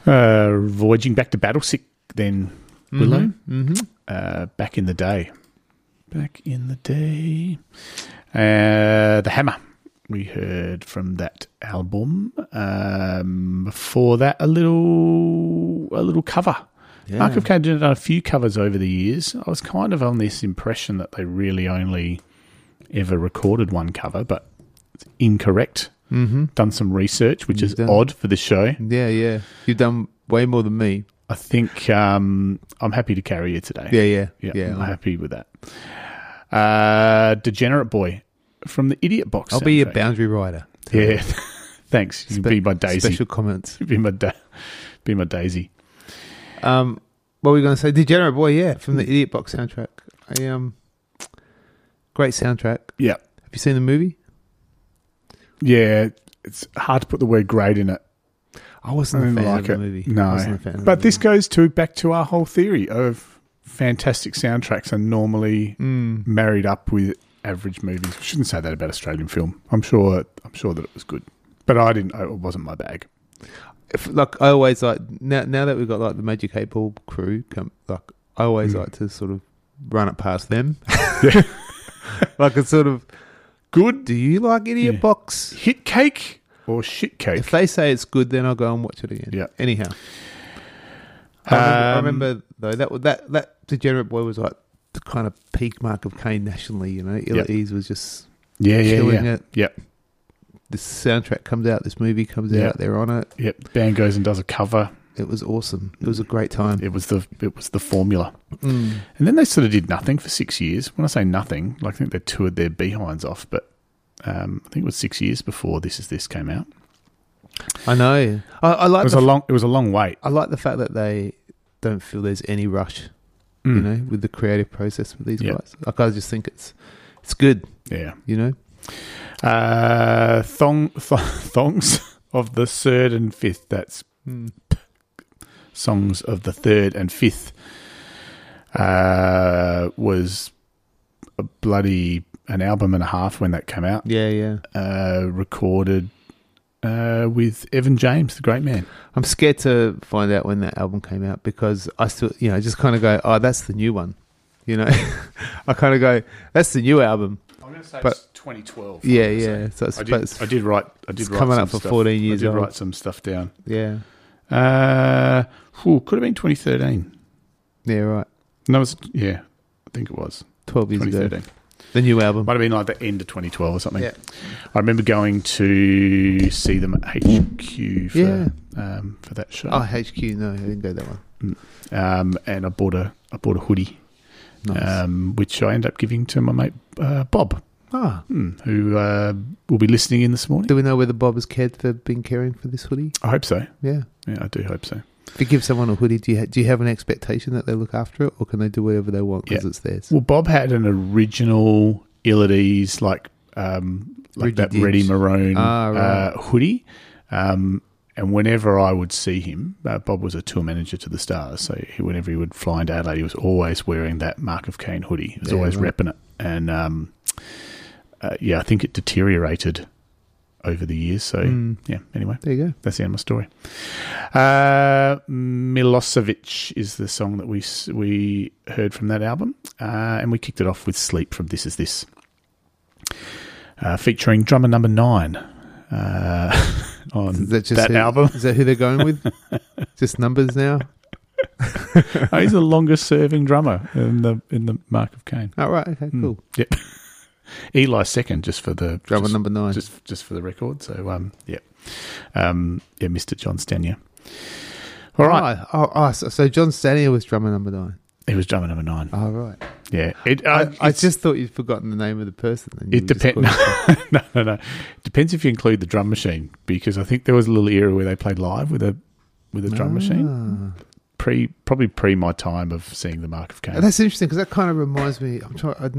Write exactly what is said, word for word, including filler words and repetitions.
Uh, voyaging back to Battlesick, then Willow. Mm-hmm. Mm-hmm. Uh, back in the day. Back in the day. Uh, the Hammer. We heard from that album. Um, before that, a little a little cover. Yeah. Mark of Cain done a few covers over the years. I was kind of on this impression that they really only ever recorded one cover, but it's incorrect. Mm-hmm. Done some research, which You've is done- odd for this show. Yeah, yeah. You've done way more than me. I think um, I'm happy to carry you today. Yeah, yeah. Yeah, yeah. I'm happy with that. Uh, Degenerate Boy from the Idiot Box. I'll be your soundtrack. boundary rider. Yeah, thanks. You Spe- can be my Daisy. Special comments. Be my da- be my Daisy. Um, what were we going to say? Degenerate Boy, yeah, from the Idiot Box soundtrack. A, um, great soundtrack. Yeah, Have you seen the movie? yeah. It's hard to put the word great in it. I wasn't I a didn't fan like of the it. movie. No, I wasn't a fan of but the this movie. goes to back to our whole theory of fantastic soundtracks are normally Mm. married up with average movies. I shouldn't say that about Australian film. I'm sure. I'm sure that it was good, but I didn't. It wasn't my bag. If, like I always like now. Now that we've got like the Magic Eight Ball crew, come like I always Mm. like to sort of run it past them. Yeah. Like it's sort of Good do you like Idiot Yeah. Box? hit cake or shit cake. If they say it's good, then I'll go and watch it again. Yeah. Anyhow, I remember, I Um, remember though that that that Degenerate Boy was like the kind of peak Mark of Cain nationally. You know, Ill Yeah. at Ease was just yeah, yeah, killing yeah. it. Yep, This soundtrack comes out, this movie comes Yeah. out, they're on it. yep. Band goes and does a cover. It was awesome. It was a great time. It was the it was the formula. Mm. And then they sort of did nothing for six years. When I say nothing, like I think they toured their behinds off, but um, I think it was six years before This Is This came out. I know. I, I It like was the, a long. It was a long wait. I like the fact that they don't feel there's any rush, Mm. you know, with the creative process with these Yeah. guys. Like I just think it's it's good, Yeah. you know. Uh, thong th- thongs of the third and fifth. That's Mm. songs of the third and fifth. Uh, was a bloody an album and a half when that came out. Yeah, yeah. Uh, recorded uh, with Evan James, the great man. I'm scared to find out when that album came out because I still, you know, just kind of go, oh, that's the new one, you know. I kind of go, that's the new album. I'm going to say But- it's twenty twelve. Yeah, yeah. So it's, I but did. it's- I did write. I did it's write coming some up for stuff. fourteen years I did old. write some stuff down. Yeah, Uh, whew, could have been twenty thirteen. yeah, right. No, it was, yeah, I think it was Twelve years twenty ago, thirteen. the new album. Might have been like the end of twenty twelve or something. Yeah. I remember going to see them at H Q for Yeah. um, for that show. Oh, H Q. No, I didn't go that one. Um, and I bought a I bought a hoodie, Nice. um, which I ended up giving to my mate uh, Bob, ah, hmm, who uh, will be listening in this morning. do we know whether Bob has cared for been caring for this hoodie? I hope so. Yeah. Yeah, I do hope so. If you give someone a hoodie, do you ha- do you have an expectation that they look after it, or can they do whatever they want because Yeah. it's theirs? Well, Bob had an original Ill at Ease, like um, like Riggy that Diggs. Ready Maroon Ah, right. uh, hoodie. Um, and whenever I would see him, uh, Bob was a tour manager to the Stars, so he, whenever he would fly into Adelaide, he was always wearing that Mark of Cain hoodie. He was Yeah, always right. repping it. And um, uh, yeah, I think it deteriorated over the years. So Mm. yeah, anyway. There you go. That's the end of my story. Uh, Milosevic is the song that we s- we heard from that album, uh, and we kicked it off with "Sleep" from This Is This, uh, featuring drummer number nine uh, on Is that, that just who, album. Is that who they're going with? Just numbers now. Oh, he's the longest-serving drummer in the in the Mark of Cain. Oh, right. Okay. Mm. Cool. Yep. Eli second, just for the Drummer just, number nine. just just for the record. So um, yeah, um, yeah, Mister John Stanier. All right. Oh, oh, oh, so, so John Stanier was drummer number nine. He was drummer number nine. Oh, right. Yeah, it. I, Uh, I it's- just thought you'd forgotten the name of the person. and you it were just depends. calling no, no, no. Depends if you include the drum machine, because I think there was a little era where they played live with a with a it. drum machine. Ah. Pre, probably pre my time of seeing the Mark of Cain. That's interesting because that kind of reminds me. I'm trying. I